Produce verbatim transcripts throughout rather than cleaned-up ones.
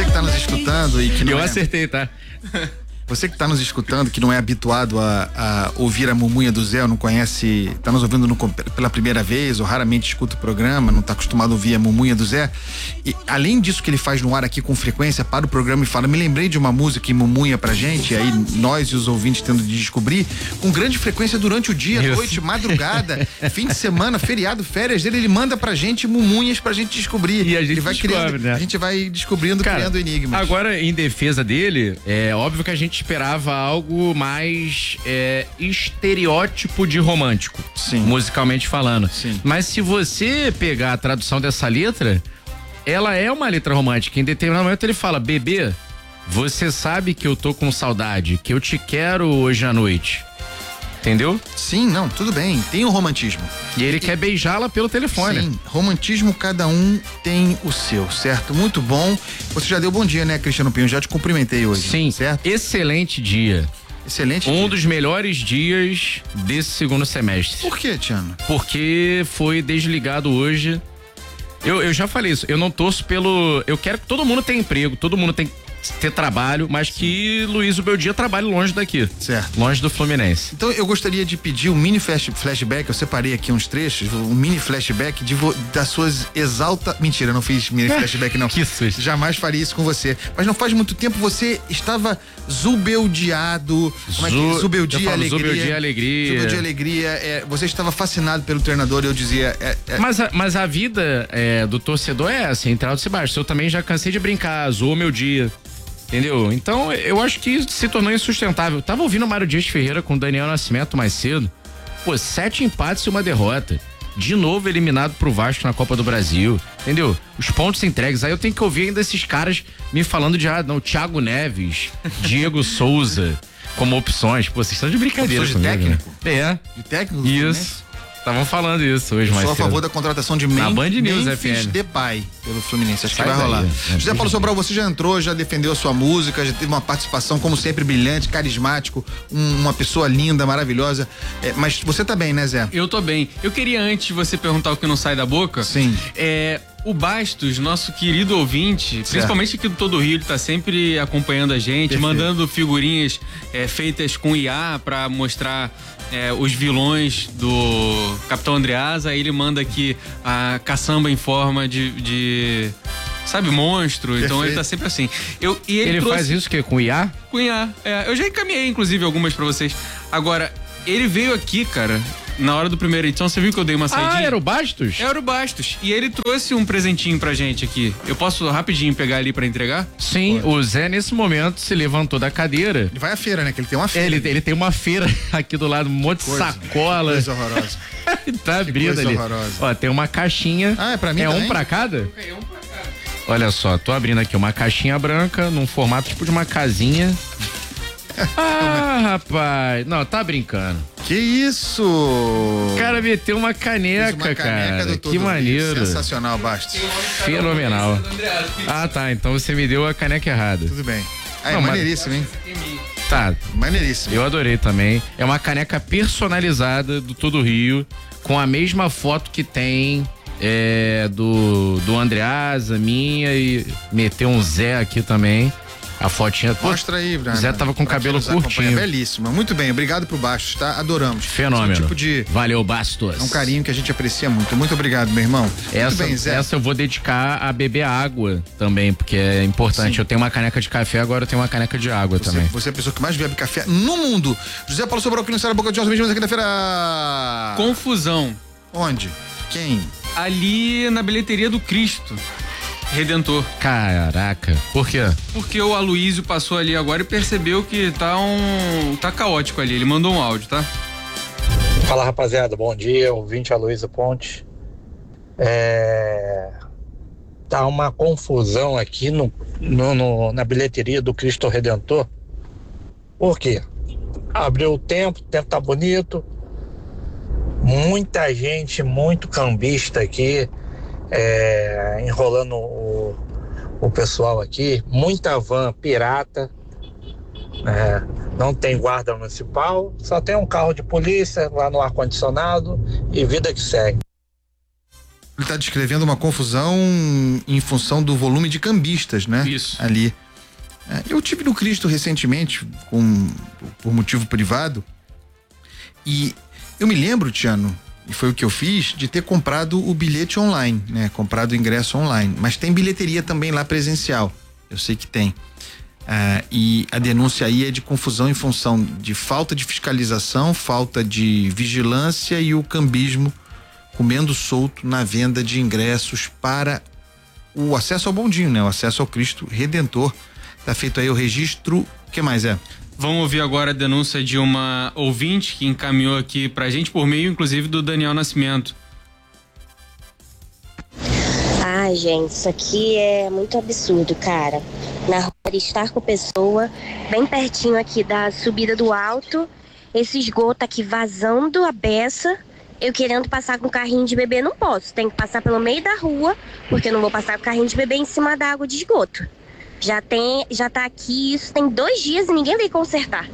Você que está nos escutando e que não Eu é... acertei, tá? Você que está nos escutando, que não é habituado a, a ouvir a Mumunha do Zé, ou não conhece, está nos ouvindo no, pela primeira vez, ou raramente escuta o programa, não está acostumado a ouvir a Mumunha do Zé, e além disso que ele faz no ar aqui com frequência, para o programa e fala, me lembrei de uma música em Mumunha pra gente, aí nós e os ouvintes tendo de descobrir, com grande frequência durante o dia, Isso. noite, madrugada, fim de semana, feriado, férias dele, ele manda pra gente Mumunhas pra gente descobrir. E a gente ele vai descobre, criando, né? A gente vai descobrindo, Cara, criando enigmas. Agora, em defesa dele, é óbvio que a gente esperava algo mais é, estereótipo de romântico. Sim. Musicalmente falando. Sim. Mas se você pegar a tradução dessa letra, ela é uma letra romântica. Em determinado momento ele fala, bebê, você sabe que eu tô com saudade, que eu te quero hoje à noite. Entendeu? Sim, não, tudo bem, tem o romantismo. E ele e... quer beijá-la pelo telefone. Sim, romantismo cada um tem o seu, certo? Muito bom. Você já deu bom dia, né, Cristiano Pinho? Já te cumprimentei hoje. Sim, certo? Excelente dia. Excelente Um dia. dos melhores dias desse segundo semestre. Por quê, Tiano? Porque foi desligado hoje. Eu, eu já falei isso, eu não torço pelo... Eu quero que todo mundo tenha emprego, todo mundo tem ter trabalho, mas que Luiz Ubeldia trabalhe longe daqui. Certo. Longe do Fluminense. Então eu gostaria de pedir um mini flash, flashback, eu separei aqui uns trechos, um mini flashback de vo, das suas exalta... Mentira, eu não fiz mini flashback não. Que susto. Jamais faria isso com você. Mas não faz muito tempo você estava zubeldiado. Como é que é? Zubeldia alegria. Zubeldia alegria. Zubeldia alegria. É, você estava fascinado pelo treinador, eu dizia... É, é... Mas, a, mas a vida é, do torcedor é essa, entre altos e baixos. Eu também já cansei de brincar, zoou meu dia. Entendeu? Então, eu acho que se tornou insustentável. Eu tava ouvindo o Mário Dias Ferreira com o Daniel Nascimento mais cedo. Pô, sete empates e uma derrota. De novo eliminado pro Vasco na Copa do Brasil. Entendeu? Os pontos entregues. Aí eu tenho que ouvir ainda esses caras me falando de, ah, não, Thiago Neves, Diego Souza, como opções. Pô, vocês estão de brincadeira opções de comigo, técnico? Né? É. De técnico? Isso. Estavam falando isso hoje eu mais cedo. Sou a favor da contratação de Men- Band News Memphis Depay pelo Fluminense. Acho Sai que vai daí, rolar. é, José Paulo Sobral, você já entrou, já defendeu a sua música, já teve uma participação, como sempre, brilhante, carismático, um, uma pessoa linda, maravilhosa. É, mas você tá bem, né, Zé? Eu tô bem. Eu queria, antes de você perguntar o que não sai da boca, Sim. É, o Bastos, nosso querido ouvinte, certo. Principalmente aqui do Todo Rio, ele tá sempre acompanhando a gente, perfeito. Mandando figurinhas é, feitas com I A pra mostrar é, os vilões do Capitão Andreasa. Aí ele manda aqui a caçamba em forma de... de sabe, monstro. Perfeito. Então ele tá sempre assim. Eu, e ele ele trouxe... faz isso o quê? Com I A? Com I A. É, eu já encaminhei, inclusive, algumas pra vocês. Agora, ele veio aqui, cara... Na hora do primeiro edição, você viu que eu dei uma saidinha? Ah, era o Bastos? Era o Bastos. E ele trouxe um presentinho pra gente aqui. Eu posso rapidinho pegar ali pra entregar? Sim, Pô. O Zé nesse momento se levantou da cadeira. Ele vai à feira, né? Que ele tem uma feira. É, ele, ele tem uma feira aqui do lado, um monte de coisa, sacola. Que coisa horrorosa. Tá abrindo ali. Horrorosa. Ó, tem uma caixinha. Ah, é pra mim É também? um pra cada? É um pra cada. Olha só, tô abrindo aqui uma caixinha branca, num formato tipo de uma casinha. Ah, rapaz. Não, tá brincando. Que isso? O cara meteu uma caneca, uma caneca cara. do Que maneiro. Sensacional, Bastos. Fenomenal. Ah, tá. Então você me deu a caneca errada. Tudo bem. Ah, é Não, maneiríssimo, hein? Tá. Maneiríssimo. Eu adorei também. É uma caneca personalizada do Todo Rio, com a mesma foto que tem é, do, do Andreasa, minha, e meteu um Zé aqui também. A fotinha. Mostra aí, Brana. Zé tava com o cabelo curtinho. Belíssima. Muito bem, obrigado pro Bastos, tá? Adoramos. Fenômeno. Esse é um tipo de... Valeu, Bastos. É um carinho que a gente aprecia muito. Muito obrigado, meu irmão. Essa, muito bem, Zé. Essa eu vou dedicar a beber água também, porque é importante. Sim. Eu tenho uma caneca de café, agora eu tenho uma caneca de água você, também. Você é a pessoa que mais bebe café no mundo. José Paulo Sobral, que não sai da boca de nós, aqui quinta-feira. Confusão. Onde? Quem? Ali na bilheteria do Cristo Redentor. Caraca, por quê? Porque o Aloysio passou ali agora e percebeu que tá um... tá caótico ali, ele mandou um áudio, tá? Fala, rapaziada, bom dia, ouvinte Aloysio Ponte. É... Tá uma confusão aqui no, no, no, na bilheteria do Cristo Redentor. Por quê? Abriu o tempo, o tempo tá bonito, muita gente, muito cambista aqui, É, enrolando o, o pessoal aqui, muita van pirata, é, não tem guarda municipal, só tem um carro de polícia lá no ar-condicionado e vida que segue. Ele está descrevendo uma confusão em função do volume de cambistas, né? Isso. Ali. É, eu tive no Cristo recentemente, com, por motivo privado, e eu me lembro, Tiano, e foi o que eu fiz, de ter comprado o bilhete online, né? Comprado o ingresso online. Mas tem bilheteria também lá presencial. Eu sei que tem. Ah, e a denúncia aí é de confusão em função de falta de fiscalização, falta de vigilância e o cambismo comendo solto na venda de ingressos para o acesso ao bondinho, né? O acesso ao Cristo Redentor. Tá feito aí o registro. O que mais é? Vamos ouvir agora a denúncia de uma ouvinte que encaminhou aqui pra gente, por meio, inclusive, do Daniel Nascimento. Ai, gente, isso aqui é muito absurdo, cara. Na rua Aristarco Pessoa, bem pertinho aqui da subida do alto, esse esgoto aqui vazando a beça. Eu querendo passar com carrinho de bebê, não posso. Tem que passar pelo meio da rua, porque eu não vou passar com carrinho de bebê em cima da água de esgoto. Já tem, já tá aqui, isso tem dois dias e ninguém veio consertar.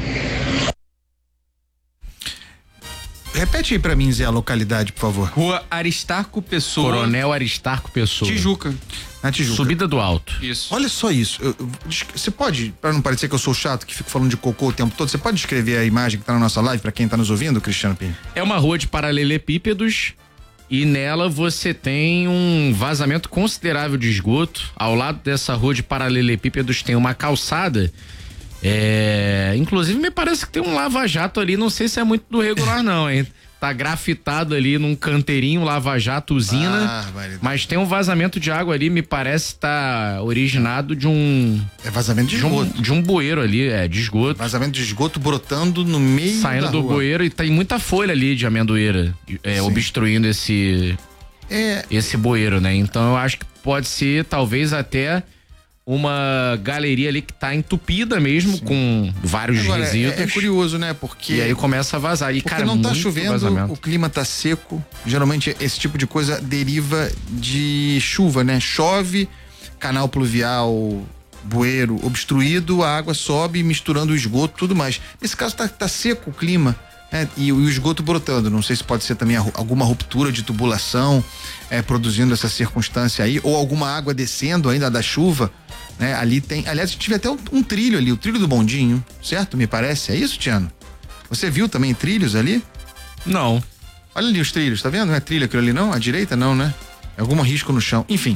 Repete aí pra mim, Zé, a localidade, por favor. Rua Aristarco Pessoa. Coronel Aristarco Pessoa. Tijuca. Na Tijuca. Subida do alto. Isso. Olha só isso. Eu- eu- Você pode, pra não parecer que eu sou chato, que fico falando de cocô o tempo todo, você pode descrever a imagem que tá na nossa live pra quem tá nos ouvindo, Cristiano Pinho? É uma rua de paralelepípedos e nela você tem um vazamento considerável de esgoto. Ao lado dessa rua de paralelepípedos tem uma calçada. É, inclusive me parece que tem um lava-jato ali, não sei se é muito do regular não, hein? Tá grafitado ali num canteirinho, lava-jato, usina, Barbaridade. mas tem um vazamento de água ali, me parece tá originado de um É vazamento de de um, esgoto. de um bueiro ali, é, de esgoto. Vazamento de esgoto brotando no meio Saindo da do rua. bueiro e tem muita folha ali de amendoeira, é, Sim. obstruindo esse É, esse bueiro, né? Então eu acho que pode ser talvez até uma galeria ali que tá entupida mesmo com vários agora, resíduos. é, é curioso, né? Porque, E aí começa a vazar. E, porque cara, não tá muito chovendo, vazamento. o clima tá seco. Geralmente esse tipo de coisa deriva de chuva, né? Chove, canal pluvial, bueiro obstruído, a água sobe misturando o esgoto, tudo mais. Nesse caso tá, tá seco o clima, né? E, e o esgoto brotando. Não sei se pode ser também a- alguma ruptura de tubulação é, produzindo essa circunstância aí, ou alguma água descendo ainda da chuva, né? Ali tem, aliás, tive até um, um trilho ali, o trilho do bondinho, certo? Me parece, é isso, Tiano? Você viu também trilhos ali? Não. Olha ali os trilhos, tá vendo? Não é trilha aquilo ali não? À direita não, né? É algum risco no chão, enfim.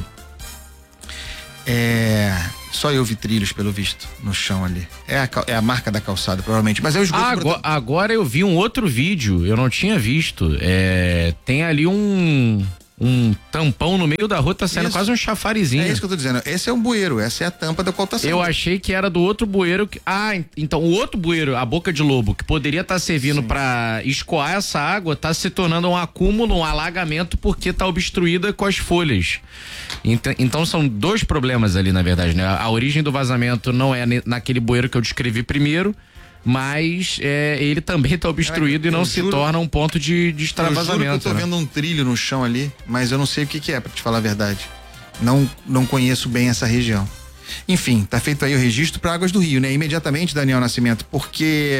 É... Só eu vi trilhos, pelo visto, no chão ali. É a, cal- é a marca da calçada, provavelmente, mas é o esgoto Ah, agora, brotando. agora eu vi um outro vídeo, eu não tinha visto. É, tem ali um um tampão no meio da rua, tá saindo Isso. quase um chafarizinho. É isso que eu tô dizendo, esse é um bueiro, essa é a tampa da qual tá saindo. Eu achei que era do outro bueiro. Que... Ah, en- então o outro bueiro, a boca de lobo, que poderia estar servindo pra escoar essa água, tá se tornando um acúmulo, um alagamento, porque tá obstruída com as folhas. Então, então são dois problemas ali, na verdade, né? A origem do vazamento não é ne- naquele bueiro que eu descrevi primeiro, mas é, ele também tá obstruído É, e não eu se juro- torna um ponto de, de Eu juro que eu extravasamento. tô né? vendo um trilho no chão ali, mas eu não sei o que que é, pra te falar a verdade. Não, não conheço bem essa região. Enfim, tá feito aí o registro para Águas do Rio, né? Imediatamente, Daniel Nascimento, porque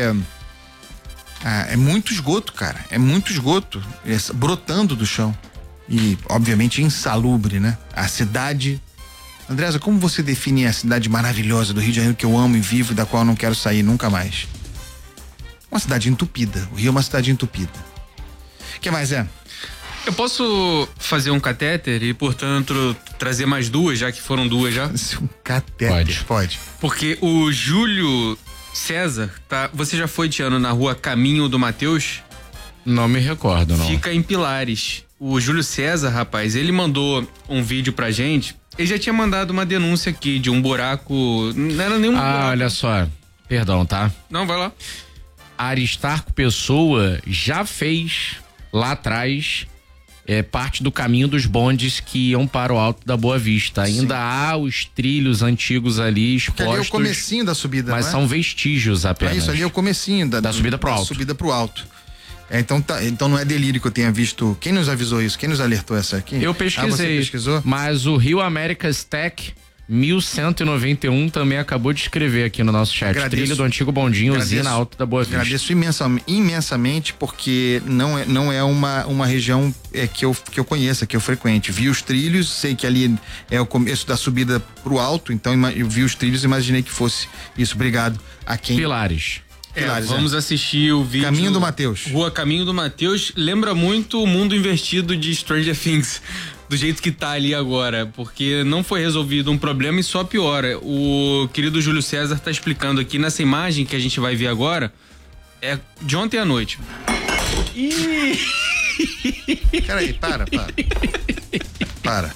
ah, é muito esgoto, cara. É muito esgoto é, brotando do chão. E, obviamente, insalubre, né? A cidade. Andresa, como você define a cidade maravilhosa do Rio de Janeiro que eu amo e vivo e da qual eu não quero sair nunca mais? Uma cidade entupida. O Rio é uma cidade entupida. O que mais é? Eu posso fazer um catéter e, portanto, trazer mais duas, já que foram duas já? Um catéter. Pode. Pode. Porque o Júlio César, tá? Você já foi, Tiano, na rua Caminho do Mateus? Não me recordo, não. Fica em Pilares. O Júlio César, rapaz, ele mandou um vídeo pra gente. Ele já tinha mandado uma denúncia aqui de um buraco. Não era nenhum Ah, buraco. olha só. Perdão, tá? Não, vai lá. Aristarco Pessoa já fez lá atrás é, parte do caminho dos bondes que iam para o Alto da Boa Vista. Ainda há os trilhos antigos ali Porque ali é o expostos, comecinho da subida, mas não é? são vestígios É apenas. isso, ali é o comecinho da, Da subida pro da alto. subida pro alto. É, então, tá, então não é delírio que eu tenha visto. Quem nos avisou isso? Quem nos alertou essa aqui? Eu Ah, você pesquisei, pesquisou? mas o Rio America's Tech mil cento e noventa e um também acabou de escrever aqui no nosso chat. Agradeço. Trilha do antigo bondinho, Agradeço. usina Alto da Boa Vista. Agradeço imensamente, imensamente porque não é, não é uma, uma região é, que, eu, que eu conheça, que eu frequente. Vi os trilhos, sei que ali é o começo da subida pro alto, então eu vi os trilhos e imaginei que fosse isso. Obrigado a quem... Pilares. É, Pilares, vamos é. assistir o vídeo. Caminho do Mateus. Rua Caminho do Mateus. Lembra muito o mundo invertido de Stranger Things. Do jeito que tá ali agora. Porque não foi resolvido um problema e só piora. O querido Júlio César tá explicando aqui nessa imagem que a gente vai ver agora. É de ontem à noite. Ih! Peraí, para, para. Para.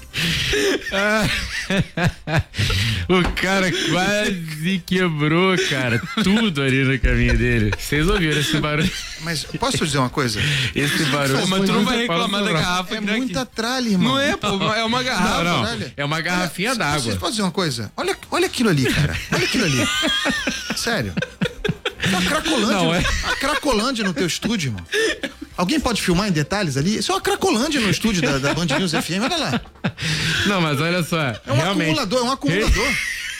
O cara quase quebrou, cara, tudo ali no caminho dele. Vocês ouviram esse barulho? Mas posso dizer uma coisa? Esse barulho. Mas tu não vai Fala reclamar da sobre- garrafa. É que tá aqui. muita tralha, irmão. Não é, pô. É uma garrafa. Não, não. Caralho. É uma garrafinha Olha, d'água. Vocês podem dizer uma coisa? Olha, olha aquilo ali, cara. Olha aquilo ali. Sério. É uma cracolândia. Não, é. Uma cracolândia no teu estúdio, irmão. Alguém pode filmar em detalhes ali? Isso é uma cracolândia no estúdio da, da Band News F M, olha lá. Não, mas olha só. É um realmente. acumulador, é um acumulador.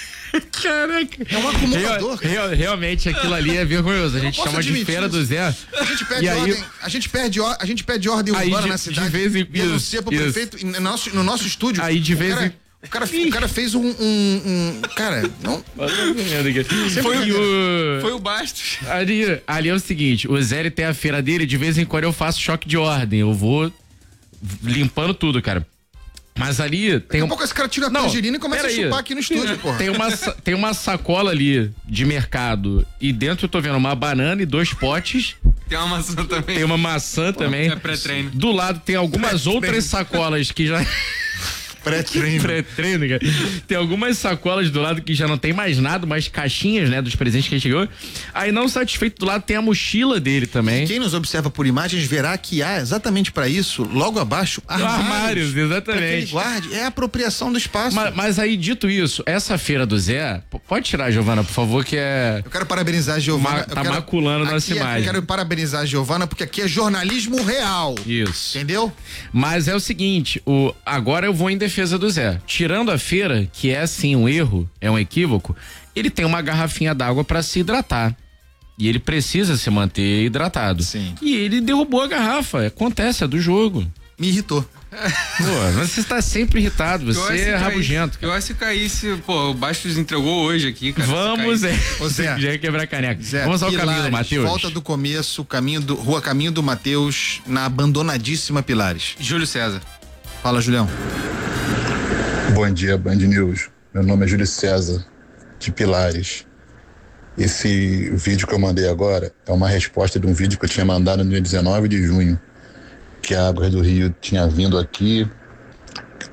Caraca. É um acumulador. Real- real- realmente aquilo ali é vergonhoso. A gente posso chama de admitir Feira isso. do Zé. A gente perde E aí- ordem, a gente perde, or- a gente pede ordem Aí urbana de- na de cidade. vez em- denuncia pro isso, prefeito e no nosso, no nosso estúdio. Aí de o vez cara, em- o cara, o cara fez um, um, um- cara, não. Foi o. Foi o Bastos. Ali, ali é o seguinte, o Zé ele tem a feira dele, de vez em quando eu faço choque de ordem, eu vou limpando tudo, cara. Mas ali tem Daqui a um... pouco esse cara tira a Não, tangerina e começa a pera aí. chupar aqui no estúdio, porra. Tem uma, sa- tem uma sacola ali de mercado e dentro eu tô vendo uma banana e dois potes, Tem uma maçã também. tem uma maçã também. É pré-treino. Do lado tem algumas outras sacolas que já... Pré-treino. Pré-treino, cara. Tem algumas sacolas do lado que já não tem mais nada, mais caixinhas, né, dos presentes que a gente ganhou. Aí não satisfeito, do lado tem a mochila dele também. Quem nos observa por imagens verá que há exatamente para isso, logo abaixo, armários. Armários, Pra que ele exatamente. guarde, é a apropriação do espaço. Mas, mas aí, dito isso, essa feira do Zé, p- pode tirar, Giovana, por favor, que é... Eu quero parabenizar a Giovana. Ma- eu tá quero- maculando aqui nossa é- imagem. Eu quero parabenizar a Giovana porque aqui é jornalismo real. Isso. Entendeu? Mas é o seguinte, o, agora eu vou em defesa do Zé. Tirando a feira, que é sim um erro, é um equívoco, ele tem uma garrafinha d'água para se hidratar. E ele precisa se manter hidratado. Sim. E ele derrubou a garrafa. Acontece, é do jogo. Me irritou. Pô, você está sempre irritado, Eu você acho que é rabugento. caísse- Eu acho que caísse, pô, o Bastos entregou hoje aqui, cara. Vamos, Se é. caísse- Ô, Zé. Já ia quebrar caneca. Zé, Vamos ao Pilares, caminho do Mateus. Volta do começo, caminho do, Rua Caminho do Mateus, na abandonadíssima Pilares. Júlio César. Fala, Julião. Bom dia, Band News. Meu nome é Júlio César, de Pilares. Esse vídeo que eu mandei agora é uma resposta de um vídeo que eu tinha mandado no dia dezenove de junho, que a água do Rio tinha vindo aqui